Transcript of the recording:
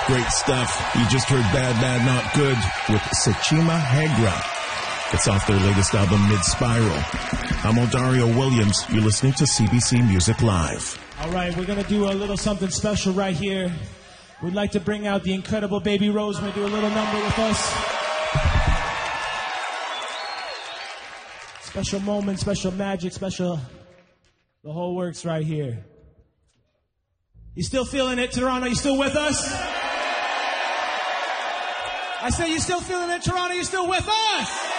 Great stuff. You just heard Bad, Bad, Not Good with Sechima Hegra. It's off their latest album, Mid-Spiral. I'm Odario Williams. You're listening to CBC Music Live. All right, we're going to do a little something special right here. We'd like to bring out the incredible Baby Rosemary, do a little number with us. Special moment, special magic, special... The whole works right here. You still feeling it, Toronto? You still with us? I say you still feeling it, Toronto? You still with us?